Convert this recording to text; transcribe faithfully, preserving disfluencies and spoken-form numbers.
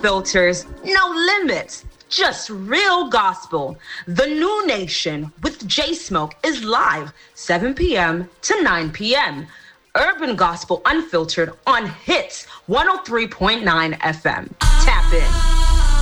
filters, no limits. Just real gospel. The New Nation with J Smoke is live seven p.m. to nine p.m. Urban Gospel Unfiltered on Hits one oh three point nine F M. Tap in.